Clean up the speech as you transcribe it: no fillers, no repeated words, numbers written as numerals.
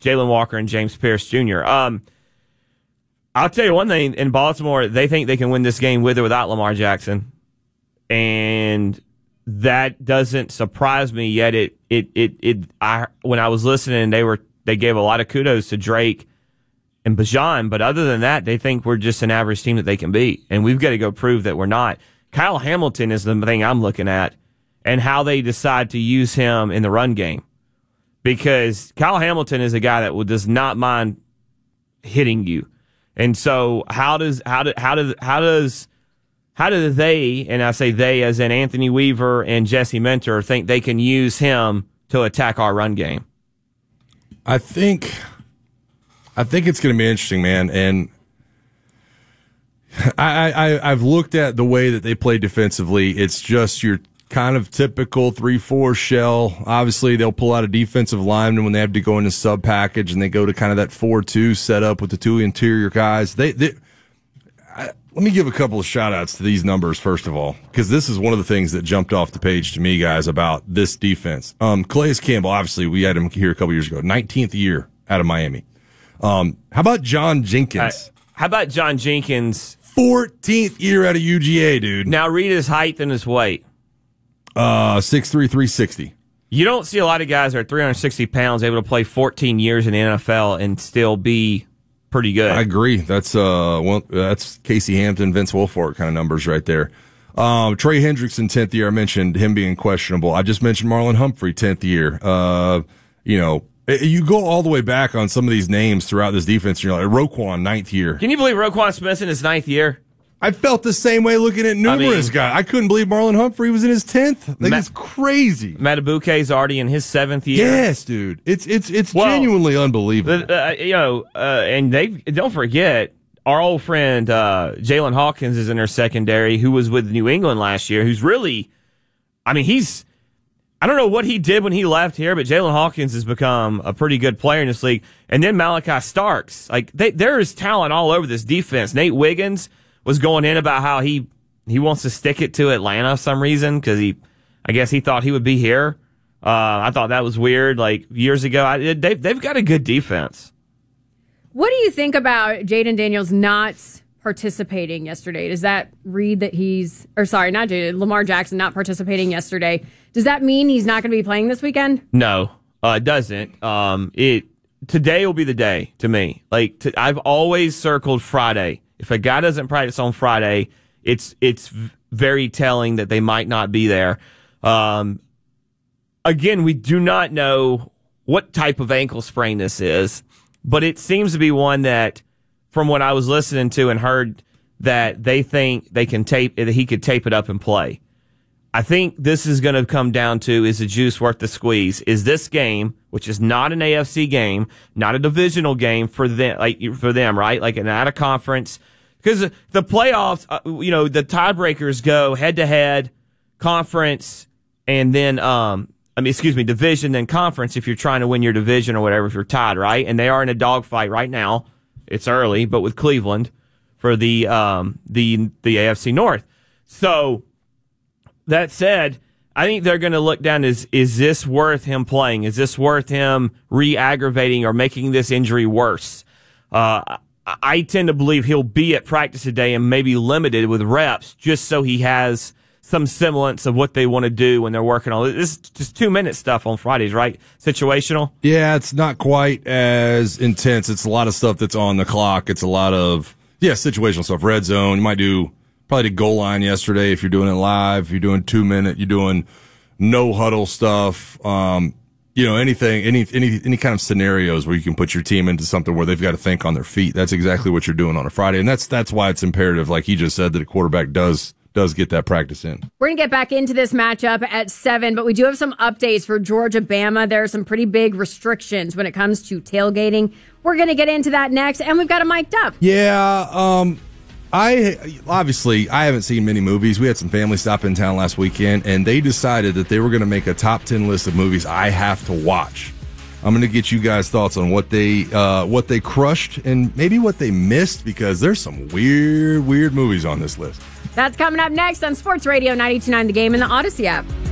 Jalen Walker and James Pierce Jr. I'll tell you one thing. In Baltimore, they think they can win this game with or without Lamar Jackson. And that doesn't surprise me yet. When I was listening, they gave a lot of kudos to Drake and Bijan, but other than that, they think we're just an average team that they can beat, and we've got to go prove that we're not. Kyle Hamilton is the thing I'm looking at, and how they decide to use him in the run game, because Kyle Hamilton is a guy that does not mind hitting you, and so how do they, and I say they as in Anthony Weaver and Jesse Minter, think they can use him to attack our run game? I think it's going to be interesting, man. And I've looked at the way that they play defensively. It's just your kind of typical 3-4 shell. Obviously, they'll pull out a defensive lineman when they have to go into sub package, and they go to kind of that 4-2 setup with the two interior guys. Let me give a couple of shout-outs to these numbers, first of all, because this is one of the things that jumped off the page to me, guys, about this defense. Calais Campbell, obviously, we had him here a couple years ago, 19th year out of Miami. How about John Jenkins? 14th year out of UGA, dude. Now read his height and his weight. 6'3", 360. You don't see a lot of guys that are 360 pounds able to play 14 years in the NFL and still be pretty good. I agree. That's Casey Hampton, Vince Wilfork kind of numbers right there. Trey Hendrickson, 10th year. I mentioned him being questionable. I just mentioned Marlon Humphrey, 10th year. You go all the way back on some of these names throughout this defense, and you're like, Roquan, 9th year. Can you believe Roquan Smith's in his 9th year? I felt the same way looking at numerous guys. I couldn't believe Marlon Humphrey was in his 10th. It's crazy. Matabuke's already in his 7th year. Yes, dude. It's genuinely unbelievable. And don't forget, our old friend Jalen Hawkins is in their secondary, who was with New England last year, who's really, I don't know what he did when he left here, but Jalen Hawkins has become a pretty good player in this league. And then Malachi Starks. There is talent all over this defense. Nate Wiggins was going in about how he wants to stick it to Atlanta for some reason, because I guess he thought he would be here. I thought that was weird, years ago. They've got a good defense. What do you think about Jaden Daniels not participating yesterday? Does that read that Lamar Jackson not participating yesterday? Does that mean he's not going to be playing this weekend? No, it doesn't. Today will be the day to me. I've always circled Friday. If a guy doesn't practice on Friday, it's very telling that they might not be there. Again, we do not know what type of ankle sprain this is, but it seems to be one that, from what I was listening to and heard, that they think that he could tape it up and play. I think this is going to come down to, is the juice worth the squeeze? Is this game, which is not an AFC game, not a divisional game for them, right? Like an out of conference, because the playoffs, the tiebreakers go head to head, conference, and then division, then conference. If you're trying to win your division or whatever, if you're tied, right? And they are in a dogfight right now. It's early, but with Cleveland for the AFC North. So that said, I think they're going to look down, is this worth him playing? Is this worth him re-aggravating or making this injury worse? I tend to believe he'll be at practice today and maybe limited with reps, just so he has some semblance of what they want to do when they're working on it. This is just 2-minute stuff on Fridays, right? Situational? Yeah, it's not quite as intense. It's a lot of stuff that's on the clock. It's a lot of, situational stuff. Red zone. You might do probably the goal line yesterday if you're doing it live. You're doing 2-minute. You're doing no huddle stuff. Anything, any kind of scenarios where you can put your team into something where they've got to think on their feet. That's exactly what you're doing on a Friday. And that's why it's imperative, like he just said, that a quarterback does get that practice in. We're going to get back into this matchup at 7, but we do have some updates for Georgia-Bama. There are some pretty big restrictions when it comes to tailgating. We're going to get into that next, and we've got it mic'd up. Yeah, I haven't seen many movies. We had some family stop in town last weekend, and they decided that they were going to make a top 10 list of movies I have to watch. I'm going to get you guys' thoughts on what they crushed and maybe what they missed, because there's some weird movies on this list. That's coming up next on Sports Radio 92.9 The Game and the Odyssey app.